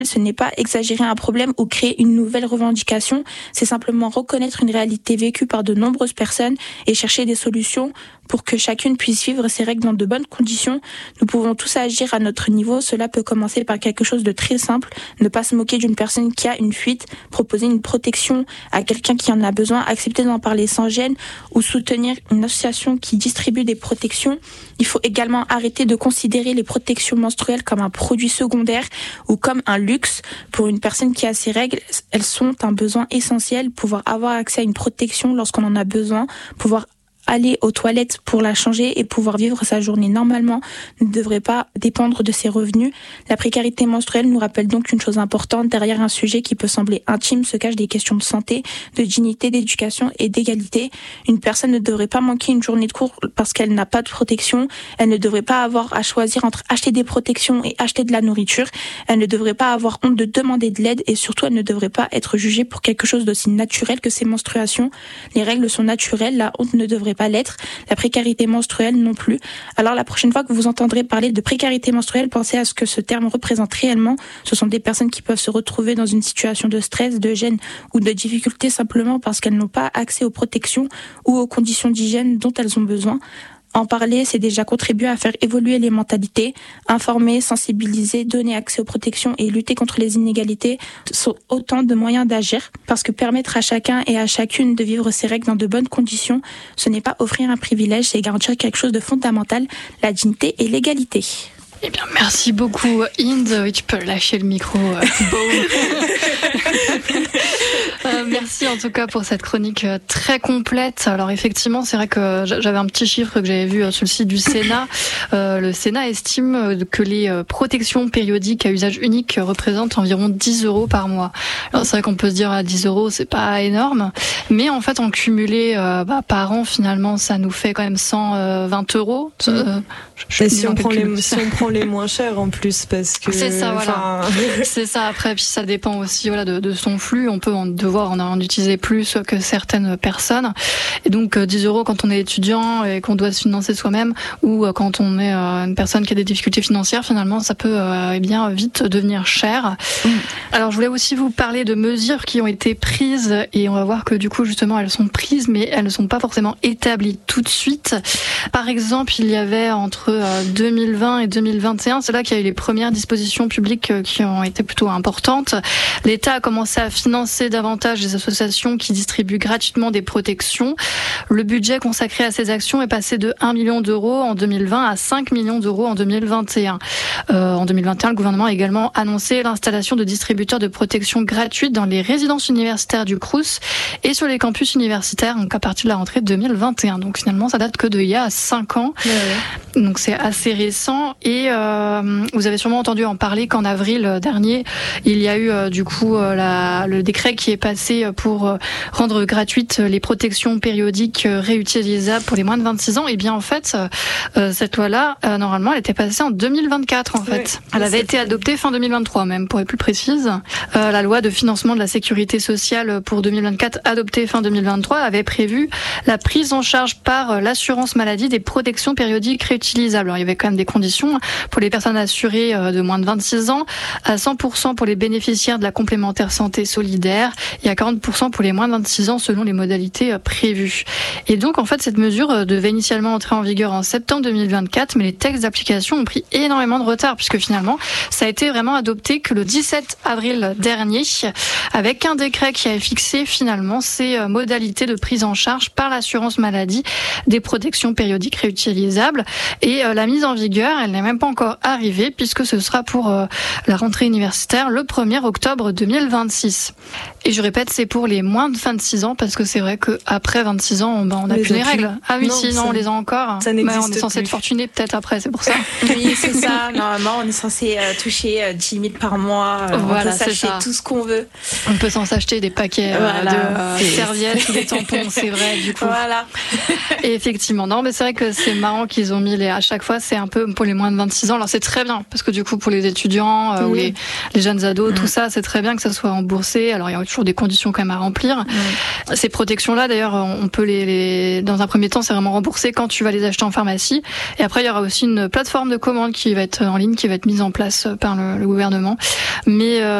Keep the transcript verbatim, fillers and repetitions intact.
Ce n'est pas exagérer un problème ou créer une nouvelle revendication, c'est simplement reconnaître une réalité vécue par de nombreuses personnes et chercher des solutions pour que chacune puisse vivre ses règles dans de bonnes conditions. Nous pouvons tous agir à notre niveau. Cela peut commencer par quelque chose de très simple. Ne pas se moquer d'une personne qui a une fuite, proposer une protection à quelqu'un qui en a besoin, accepter d'en parler sans gêne ou soutenir une association qui distribue des protections. Il faut également arrêter de considérer les protections menstruelles comme un produit secondaire ou comme un luxe. Pour une personne qui a ses règles, elles sont un besoin essentiel. Pouvoir avoir accès à une protection lorsqu'on en a besoin, pouvoir aller aux toilettes pour la changer et pouvoir vivre sa journée normalement ne devrait pas dépendre de ses revenus. La précarité menstruelle nous rappelle donc une chose importante. Derrière un sujet qui peut sembler intime se cachent des questions de santé, de dignité, d'éducation et d'égalité. Une personne ne devrait pas manquer une journée de cours parce qu'elle n'a pas de protection. Elle ne devrait pas avoir à choisir entre acheter des protections et acheter de la nourriture. Elle ne devrait pas avoir honte de demander de l'aide et surtout elle ne devrait pas être jugée pour quelque chose d'aussi naturel que ses menstruations. Les règles sont naturelles, la honte ne devrait pas l'être, la précarité menstruelle non plus. Alors la prochaine fois que vous entendrez parler de précarité menstruelle, pensez à ce que ce terme représente réellement. Ce sont des personnes qui peuvent se retrouver dans une situation de stress, de gêne ou de difficulté simplement parce qu'elles n'ont pas accès aux protections ou aux conditions d'hygiène dont elles ont besoin. En parler, c'est déjà contribuer à faire évoluer les mentalités. Informer, sensibiliser, donner accès aux protections et lutter contre les inégalités sont autant de moyens d'agir. Parce que permettre à chacun et à chacune de vivre ses règles dans de bonnes conditions, ce n'est pas offrir un privilège, c'est garantir quelque chose de fondamental, la dignité et l'égalité. Eh bien, merci beaucoup, Inde. Oui, tu peux lâcher le micro. Euh, euh, merci en tout cas pour cette chronique très complète. Alors effectivement, c'est vrai que j'avais un petit chiffre que j'avais vu sur le site du Sénat. Euh, le Sénat estime que les protections périodiques à usage unique représentent environ dix euros par mois. Alors c'est vrai qu'on peut se dire à dix euros, c'est pas énorme, mais en fait en cumulé euh, bah, par an, finalement, ça nous fait quand même cent vingt euros. Euh, je, je si, on prend les, si on prend les moins chers en plus, parce que c'est ça, voilà. C'est ça. Après, puis ça dépend aussi, voilà, de, de son flux. On peut en devoir en, en utiliser plus que certaines personnes. Et donc dix euros quand on est étudiant et qu'on doit se financer soi-même, ou quand on est euh, une personne qui a des difficultés financières, finalement, ça peut euh, eh bien vite devenir cher. Mmh. Alors, je voulais aussi vous parler de mesures qui ont été prises, et on va voir que du coup, justement, elles sont prises, mais elles ne sont pas forcément établies tout de suite. Par exemple, il y avait entre euh, deux mille vingt et deux mille vingt et un, c'est là qu'il y a eu les premières dispositions publiques qui ont été plutôt importantes. L'État a commencé à financer davantage des associations qui distribuent gratuitement des protections. Le budget consacré à ces actions est passé de un million d'euros en deux mille vingt à cinq millions d'euros en deux mille vingt et un. Euh, en deux mille vingt et un, le gouvernement a également annoncé l'installation de distributeurs de protection gratuite dans les résidences universitaires du Crous et sur les campus universitaires, donc à partir de la rentrée deux mille vingt et un. Donc finalement, ça date que d'il y a cinq ans. Ouais, ouais. Donc c'est assez récent. Et euh, vous avez sûrement entendu en parler qu'en avril dernier, il y a eu euh, du coup euh, la, le décret qui est passé pour euh, rendre gratuites les protections périodiques euh, réutilisables pour les moins de vingt-six ans. Et bien en fait, euh, cette loi-là, euh, normalement, elle était passée en deux mille vingt-quatre en fait. Ouais, elle avait été adoptée fin deux mille vingt-trois même, pour être plus précise. Euh, la loi de financement de la sécurité sociale pour deux mille vingt-quatre, adoptée fin deux mille vingt-trois, avait prévu la prise en charge par l'assurance maladie des protections périodiques réutilisables. Alors il y avait quand même des conditions pour les personnes assurées de moins de vingt-six ans, à cent pour cent pour les bénéficiaires de la complémentaire santé solidaire et à quarante pour cent pour les moins de vingt-six ans selon les modalités prévues. Et donc en fait cette mesure devait initialement entrer en vigueur en septembre deux mille vingt-quatre, mais les textes d'application ont pris énormément de retard puisque finalement ça a été vraiment adopté que le dix-sept avril dernier avec un décret qui a fixé finalement ces modalités de prise en charge par l'assurance maladie des protections périodiques réutilisables. Et la mise en vigueur, elle n'est même pas encore arrivée puisque ce sera pour euh, la rentrée universitaire le premier octobre deux mille vingt-six. Et je répète, c'est pour les moins de vingt-six ans parce que c'est vrai qu'après vingt-six ans, on n'a ben, plus les règles. Ah oui, non, si, non, on les a encore. Ça n'existe Mais on est censé plus. Être fortuné peut-être après, c'est pour ça. Oui, c'est ça. Normalement, on est censé euh, toucher euh, dix mille par mois. Euh, voilà, on peut s'acheter tout ce qu'on veut. On peut s'en s'acheter des paquets euh, voilà. de euh, serviettes ou des tampons, c'est vrai, du coup. Voilà. Et effectivement, non, mais c'est vrai que c'est marrant qu'ils ont mis les, à chaque fois, c'est un peu pour les moins de vingt-six ans. Alors c'est très bien parce que du coup pour les étudiants euh, oui. ou les, les jeunes ados, mmh. tout ça, c'est très bien que ça soit remboursé. Alors il y a toujours des conditions conditions quand même à remplir. Mmh. Ces protections-là, d'ailleurs, on peut les, les, dans un premier temps, c'est vraiment remboursé quand tu vas les acheter en pharmacie. Et après, il y aura aussi une plateforme de commande qui va être en ligne, qui va être mise en place par le, le gouvernement. Mais euh,